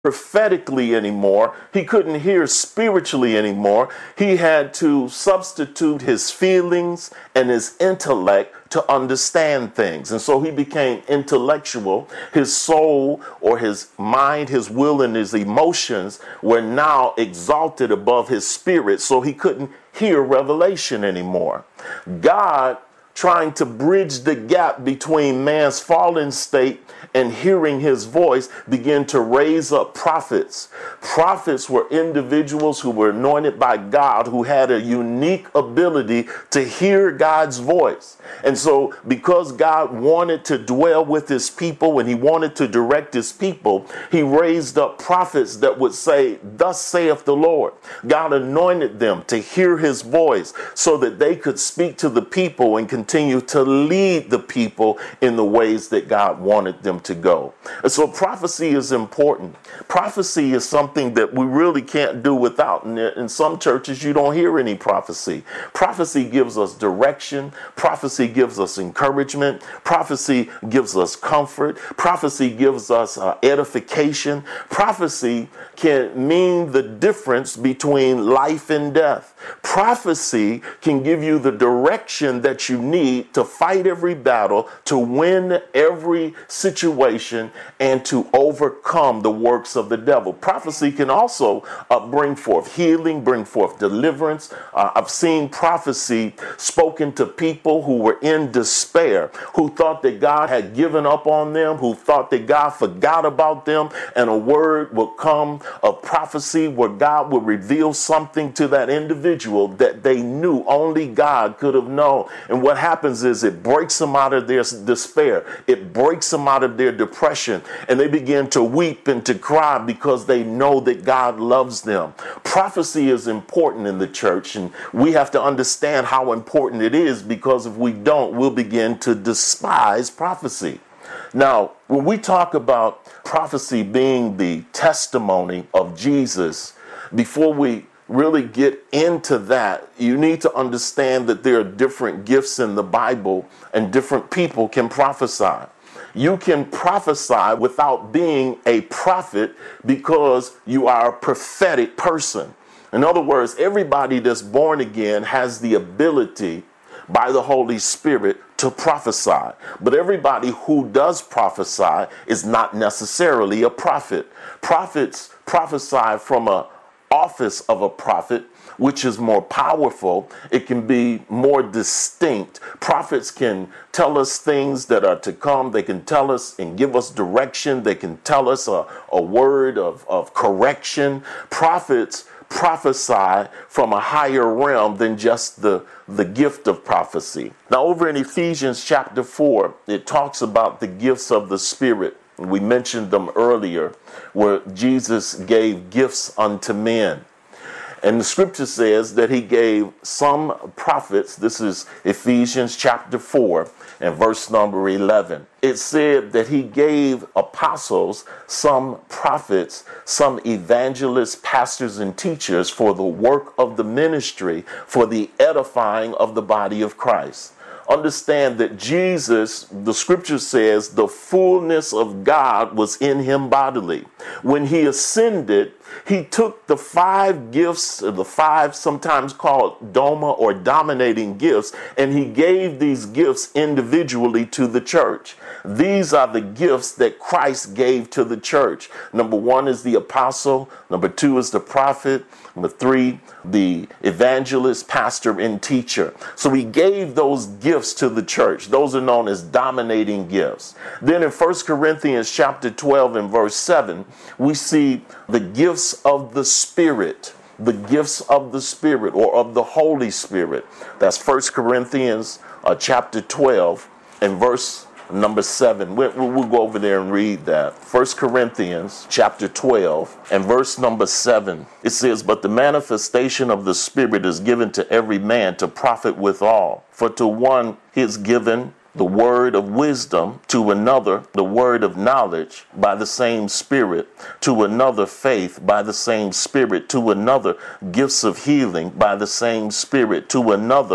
prophetically anymore. He couldn't hear spiritually anymore. He had to substitute his feelings and his intellect to understand things. And so he became intellectual. His soul or his mind, his will, and his emotions were now exalted above his spirit. So he couldn't hear revelation anymore. God, trying to bridge the gap between man's fallen state and hearing his voice, began to raise up prophets. Prophets were individuals who were anointed by God, who had a unique ability to hear God's voice. And so because God wanted to dwell with his people and he wanted to direct his people, he raised up prophets that would say, "Thus saith the Lord." God anointed them to hear his voice so that they could speak to the people and continue to lead the people in the ways that God wanted them to go. And so prophecy is important. Prophecy is something that we really can't do without. And in some churches, you don't hear any prophecy. Prophecy gives us direction. Prophecy gives us encouragement. Prophecy gives us comfort. Prophecy gives us edification. Prophecy can mean the difference between life and death. Prophecy can give you the direction that you need to fight every battle, to win every situation, and to overcome the works of the devil. Prophecy can also bring forth healing, bring forth deliverance. I've seen prophecy spoken to people who were in despair, who thought that God had given up on them, who thought that God forgot about them, and a word would come of prophecy where God would reveal something to that individual that they knew only God could have known. And what happens is it breaks them out of their despair. It breaks them out of their depression, and they begin to weep and to cry because they know that God loves them. Prophecy is important in the church, and we have to understand how important it is, because if we don't, we'll begin to despise prophecy. Now, when we talk about prophecy being the testimony of Jesus, before we really get into that, you need to understand that there are different gifts in the Bible and different people can prophesy. You can prophesy without being a prophet because you are a prophetic person. In other words, everybody that's born again has the ability by the Holy Spirit to prophesy. But everybody who does prophesy is not necessarily a prophet. Prophets prophesy from an office of a prophet, which is more powerful. It can be more distinct. Prophets can tell us things that are to come. They can tell us and give us direction. They can tell us a word of correction. Prophets prophesy from a higher realm than just the gift of prophecy. Now, over in Ephesians chapter 4, it talks about the gifts of the Spirit. We mentioned them earlier, where Jesus gave gifts unto men. And the scripture says that he gave some prophets. This is Ephesians chapter 4 and verse number 11. It said that he gave apostles, some prophets, some evangelists, pastors, and teachers for the work of the ministry, for the edifying of the body of Christ. Understand that Jesus, the scripture says, the fullness of God was in him bodily. When he ascended, he took the 5 gifts, the 5 sometimes called doma or dominating gifts, and he gave these gifts individually to the church. These are the gifts that Christ gave to the church. Number 1 is the apostle. Number 2 is the prophet. Number 3, the evangelist, pastor, and teacher. So he gave those gifts to the church. Those are known as dominating gifts. Then in 1 Corinthians chapter 12 and verse 7, we see the gifts of the Spirit. The gifts of the Spirit or of the Holy Spirit. That's 1 Corinthians chapter 12 and verse number 7. We'll go over there and read that. 1 Corinthians chapter 12 and verse number 7. It says, "But the manifestation of the Spirit is given to every man to profit withal. For to one is given the word of wisdom, to another the word of knowledge by the same Spirit, to another faith by the same Spirit, to another gifts of healing by the same Spirit, to another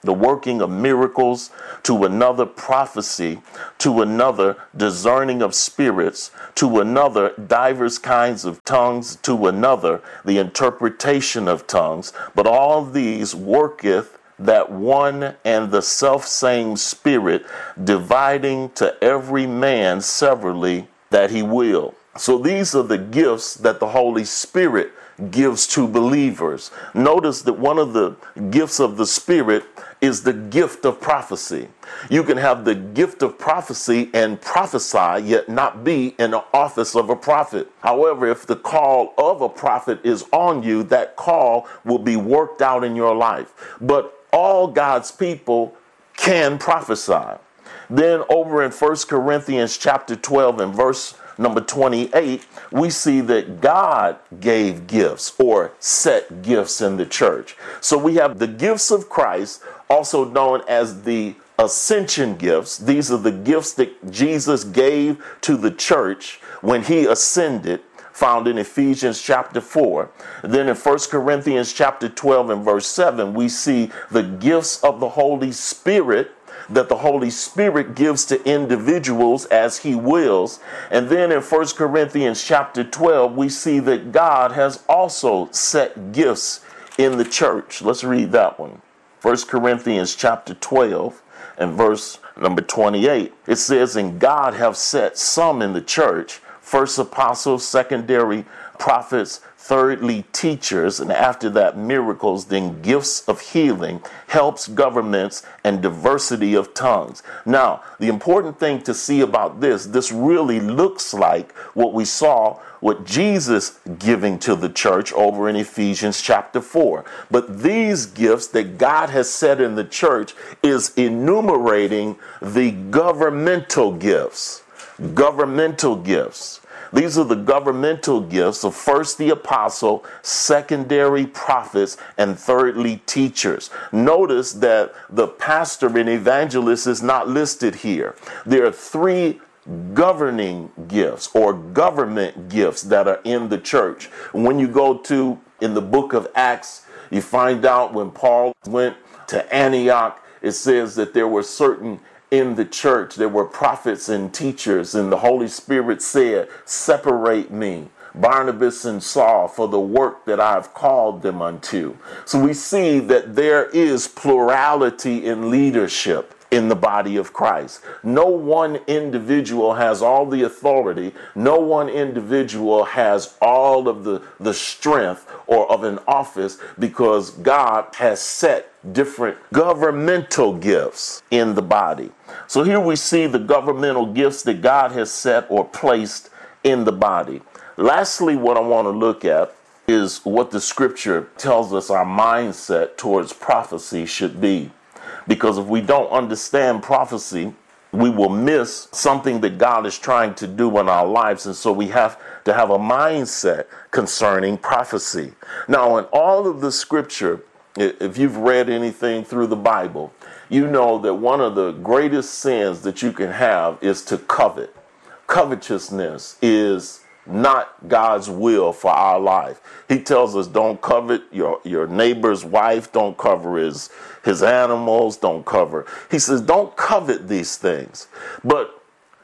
the working of miracles, to another prophecy, to another discerning of spirits, to another divers kinds of tongues, to another the interpretation of tongues. But all these worketh that one and the selfsame Spirit, dividing to every man severally that he will. So these are the gifts that the Holy Spirit gives to believers. Notice that one of the gifts of the Spirit is the gift of prophecy. You can have the gift of prophecy and prophesy, yet not be in the office of a prophet. However, if the call of a prophet is on you, that call will be worked out in your life. But all God's people can prophesy. Then over in 1 Corinthians chapter 12 and verse number 28, we see that God gave gifts or set gifts in the church. So we have the gifts of Christ, also known as the ascension gifts. These are the gifts that Jesus gave to the church when he ascended, found in Ephesians chapter 4. Then in 1 Corinthians chapter 12 and verse 7, we see the gifts of the Holy Spirit that the Holy Spirit gives to individuals as he wills. And then in 1 Corinthians chapter 12, we see that God has also set gifts in the church. Let's read that one. 1 Corinthians chapter 12 and verse number 28. It says, "And God have set some in the church, first apostles, secondary prophets, thirdly teachers, and after that miracles, then gifts of healing, helps, governments, and diversity of tongues." Now, the important thing to see about this really looks like what we saw with Jesus giving to the church over in Ephesians chapter 4. But these gifts that God has set in the church is enumerating the governmental gifts. Governmental gifts. These are the governmental gifts of first the apostle, secondary prophets, and thirdly teachers. Notice that the pastor and evangelist is not listed here. There are three governing gifts or government gifts that are in the church. When you go to in the book of Acts, you find out when Paul went to Antioch, it says that there were certain in the church, there were prophets and teachers, and the Holy Spirit said, "Separate me, Barnabas and Saul, for the work that I've called them unto." So we see that there is plurality in leadership in the body of Christ. No one individual has all the authority. No one individual has all of the strength or of an office, because God has set different governmental gifts in the body. So here we see the governmental gifts that God has set or placed in the body. Lastly, what I want to look at is what the scripture tells us our mindset towards prophecy should be. Because if we don't understand prophecy, we will miss something that God is trying to do in our lives. And so we have to have a mindset concerning prophecy. Now, in all of the scripture, if you've read anything through the Bible, you know that one of the greatest sins that you can have is to covet. Covetousness is not God's will for our life. He tells us don't covet your neighbor's wife, don't cover his animals, don't cover. He says don't covet these things. But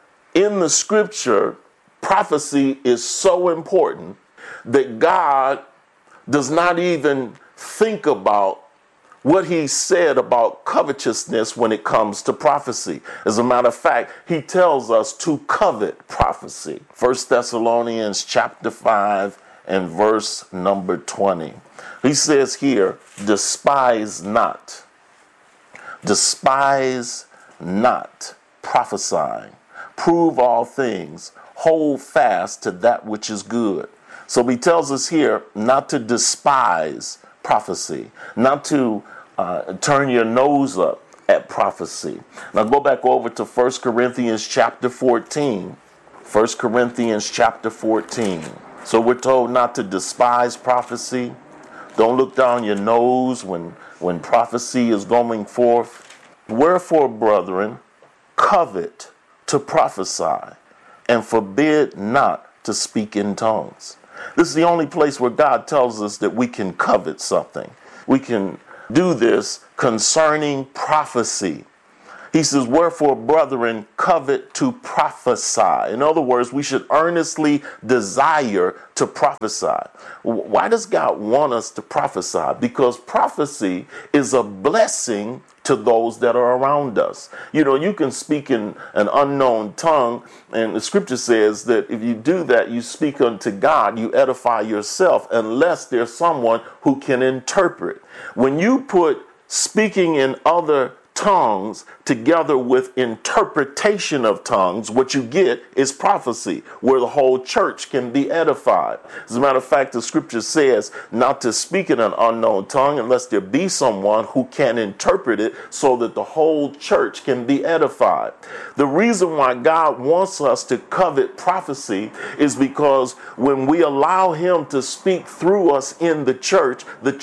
in the scripture, prophecy is so important that God does not even think about what he said about covetousness when it comes to prophecy. As a matter of fact, he tells us to covet prophecy. 1 Thessalonians chapter 5 and verse number 20. He says here, despise not prophesying. Prove all things. Hold fast to that which is good. So he tells us here not to despise prophecy, not to turn your nose up at prophecy. Now go back over to 1 Corinthians chapter 14. 1 Corinthians chapter 14. So we're told not to despise prophecy. Don't look down your nose when prophecy is going forth. Wherefore, brethren, covet to prophesy, and forbid not to speak in tongues. This is the only place where God tells us that we can covet something. We can do this concerning prophecy. He says, wherefore, brethren, covet to prophesy. In other words, we should earnestly desire to prophesy. Why does God want us to prophesy? Because prophecy is a blessing to those that are around us. You know, you can speak in an unknown tongue, and the scripture says that if you do that, you speak unto God, you edify yourself, unless there's someone who can interpret. When you put speaking in other tongues together with interpretation of tongues, what you get is prophecy, where the whole church can be edified. As a matter of fact, the scripture says not to speak in an unknown tongue unless there be someone who can interpret it so that the whole church can be edified. The reason why God wants us to covet prophecy is because when we allow him to speak through us in the church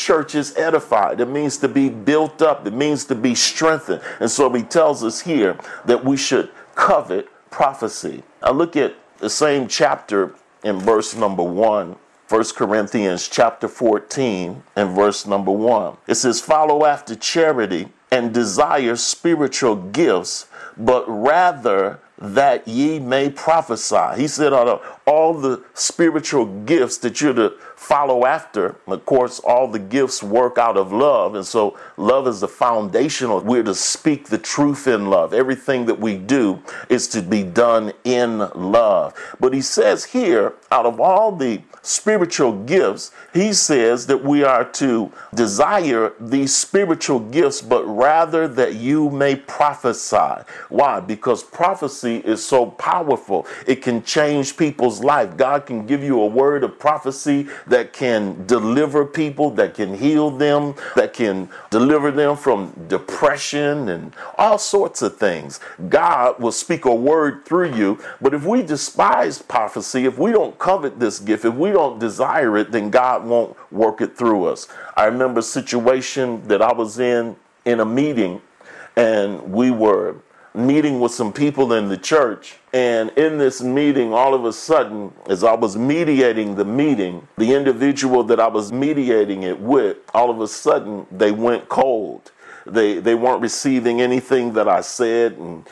is edified. It means to be built up. It means to be strengthened. And so he tells us here that we should covet prophecy. Now look at the same chapter in verse number 1. 1 Corinthians chapter 14 and verse number 1. It says, follow after charity and desire spiritual gifts, but rather that ye may prophesy. He said, out of all the spiritual gifts that you're to follow after, of course, all the gifts work out of love. And so love is the foundational. We're to speak the truth in love. Everything that we do is to be done in love. But he says here, out of all the spiritual gifts, he says that we are to desire these spiritual gifts, but rather that you may prophesy. Why? Because prophecy is so powerful. It can change people's life. God can give you a word of prophecy that can deliver people, that can heal them, that can deliver them from depression and all sorts of things. God will speak a word through you. But if we despise prophecy, if we don't covet this gift, if we don't desire it, then God won't work it through us. I remember a situation that I was in a meeting, and we were meeting with some people in the church. And in this meeting, all of a sudden, as I was mediating the meeting, the individual that I was mediating it with, all of a sudden, they went cold. They weren't receiving anything that I said,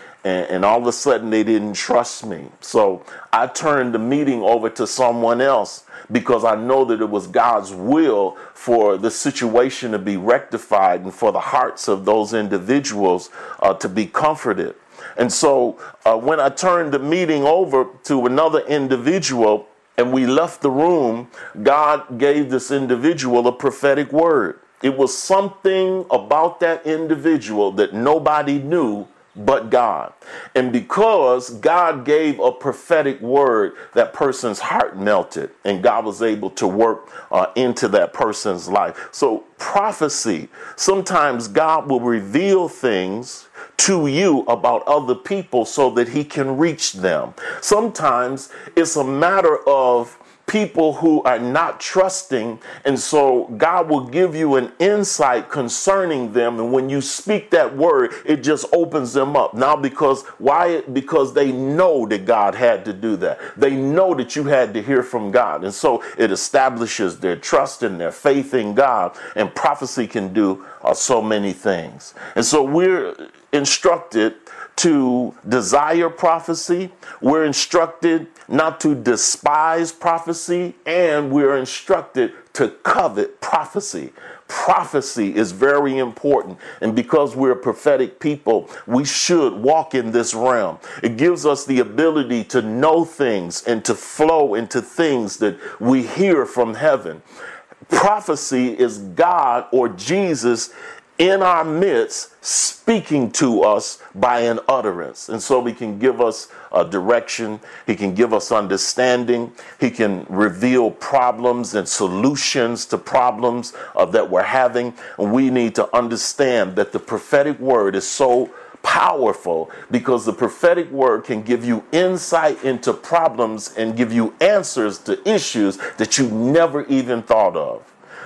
and all of a sudden, they didn't trust me. So I turned the meeting over to someone else, because I know that it was God's will for the situation to be rectified and for the hearts of those individuals to be comforted. And so when I turned the meeting over to another individual and we left the room, God gave this individual a prophetic word. It was something about that individual that nobody knew but God. And because God gave a prophetic word, that person's heart melted, and God was able to work into that person's life. So prophecy, sometimes God will reveal things to you about other people so that he can reach them. Sometimes it's a matter of people who are not trusting, and so God will give you an insight concerning them, and when you speak that word, it just opens them up. Now, because they know that God had to do that. They know that you had to hear from God, and so it establishes their trust and their faith in God, and prophecy can do so many things. And so we're instructed to desire prophecy. We're instructed not to despise prophecy, and we're instructed to covet prophecy. Prophecy is very important, and because we're a prophetic people, we should walk in this realm. It gives us the ability to know things and to flow into things that we hear from heaven. Prophecy is God or Jesus in our midst, speaking to us by an utterance. And so he can give us a direction. He can give us understanding. He can reveal problems and solutions to problems that we're having. And we need to understand that the prophetic word is so powerful, because the prophetic word can give you insight into problems and give you answers to issues that you never even thought of.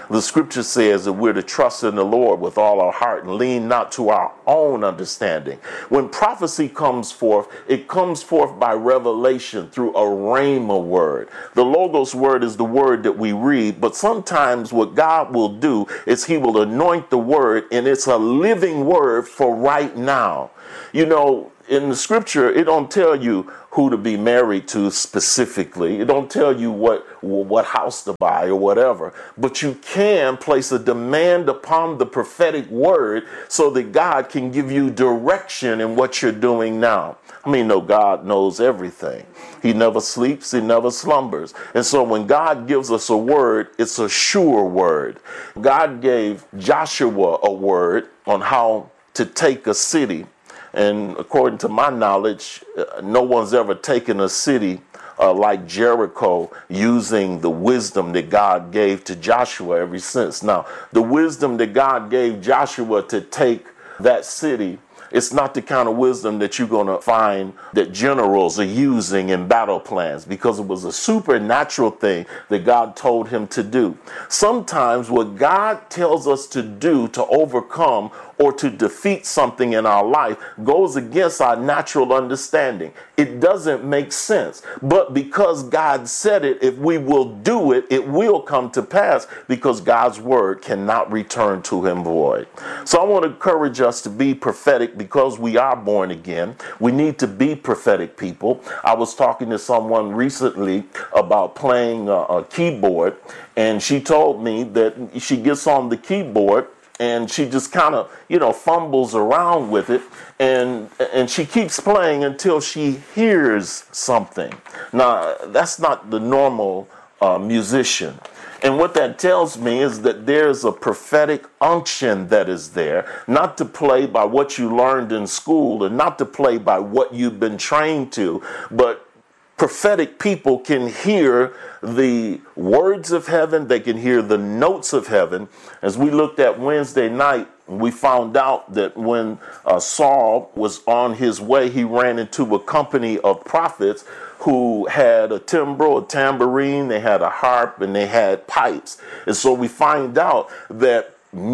The scripture says that we're to trust in the Lord with all our heart and lean not to our own understanding. When prophecy comes forth, it comes forth by revelation through a rhema word. The Logos word is the word that we read, but sometimes what God will do is he will anoint the word, and it's a living word for right now. You know, in the scripture, it don't tell you who to be married to specifically. It don't tell you what house to buy or whatever. But you can place a demand upon the prophetic word so that God can give you direction in what you're doing now. I mean, no, God knows everything. He never sleeps. He never slumbers. And so when God gives us a word, it's a sure word. God gave Joshua a word on how to take a city. And according to my knowledge, no one's ever taken a city like Jericho using the wisdom that God gave to Joshua ever since. Now, the wisdom that God gave Joshua to take that city, it's not the kind of wisdom that you're going to find that generals are using in battle plans, because it was a supernatural thing that God told him to do. Sometimes what God tells us to do to overcome or to defeat something in our life goes against our natural understanding. It doesn't make sense. But because God said it, if we will do it, it will come to pass, because God's word cannot return to him void. So I want to encourage us to be prophetic, because we are born again. We need to be prophetic people. I was talking to someone recently about playing a keyboard, and she told me that she gets on the keyboard and she just kind of, fumbles around with it, and she keeps playing until she hears something. Now, that's not the normal musician. And what that tells me is that there's a prophetic unction that is there, not to play by what you learned in school and not to play by what you've been trained to, but prophetic people can hear the words of heaven. They can hear the notes of heaven. As we looked at Wednesday night, we found out that when Saul was on his way, he ran into a company of prophets who had a timbrel, a tambourine, they had a harp, and they had pipes. And so we find out that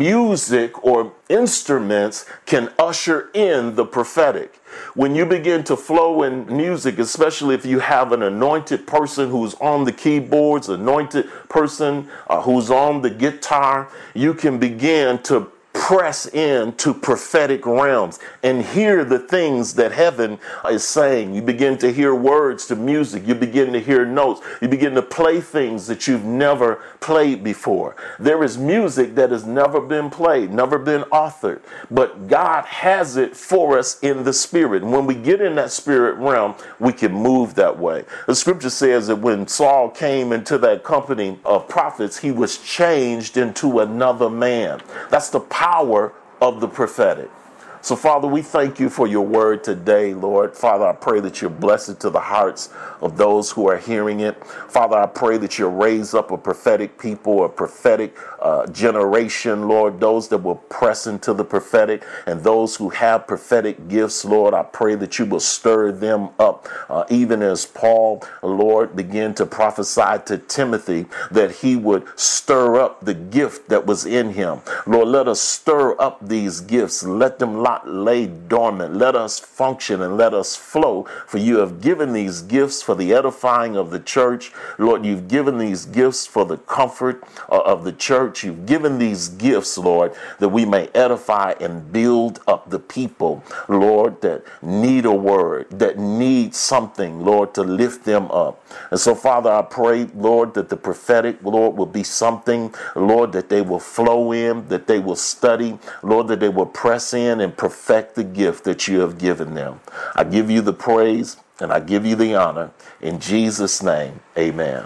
music or instruments can usher in the prophetic. When you begin to flow in music, especially if you have an anointed person who's on the keyboards, anointed person who's on the guitar, you can begin to press into prophetic realms and hear the things that heaven is saying. You begin to hear words to music. You begin to hear notes. You begin to play things that you've never played before. There is music that has never been played, never been authored, but God has it for us in the spirit. And when we get in that spirit realm, we can move that way. The scripture says that when Saul came into that company of prophets, he was changed into another man. That's the power of the prophetic. So, Father, we thank you for your word today, Lord. Father, I pray that you bless it to the hearts of those who are hearing it. Father, I pray that you raise up a prophetic people, a prophetic generation, Lord, those that will press into the prophetic, and those who have prophetic gifts, Lord, I pray that you will stir them up, even as Paul, Lord, began to prophesy to Timothy that he would stir up the gift that was in him. Lord, let us stir up these gifts. Let them not lay dormant. Let us function and let us flow, for you have given these gifts for the edifying of the church. Lord, you've given these gifts for the comfort of the church. You've given these gifts, Lord, that we may edify and build up the people, Lord, that need a word, that need something, Lord, to lift them up. And so, Father, I pray, Lord, that the prophetic, Lord, will be something, Lord, that they will flow in, that they will study, Lord, that they will press in and perfect the gift that you have given them. I give you the praise and I give you the honor. In Jesus' name, amen.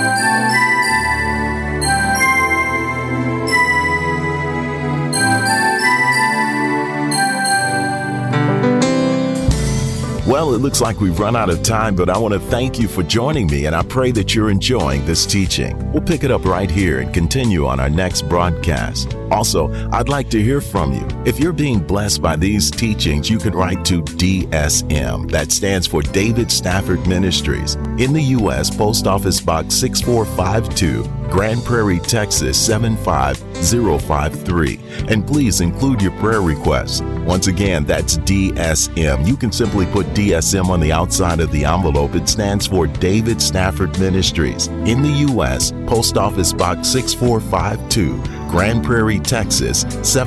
Well, it looks like we've run out of time, but I want to thank you for joining me, and I pray that you're enjoying this teaching. We'll pick it up right here and continue on our next broadcast. Also, I'd like to hear from you. If you're being blessed by these teachings, you can write to DSM. That stands for David Stafford Ministries. In the U.S., Post Office Box 6452, Grand Prairie, Texas 75053. And please include your prayer requests. Once again, that's DSM. You can simply put DSM on the outside of the envelope. It stands for David Stafford Ministries. In the U.S., Post Office Box 6452, Grand Prairie, Texas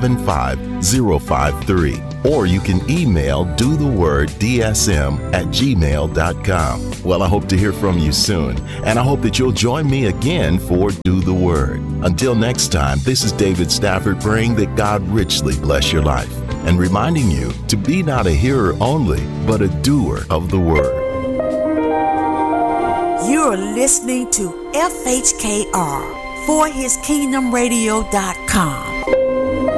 75053. Or you can email dotheworddsm@gmail.com. Well, I hope to hear from you soon, and I hope that you'll join me again for Do the Word. Until next time, this is David Stafford praying that God richly bless your life and reminding you to be not a hearer only, but a doer of the Word. You're listening to FHKR, forhiskingdomradio.com.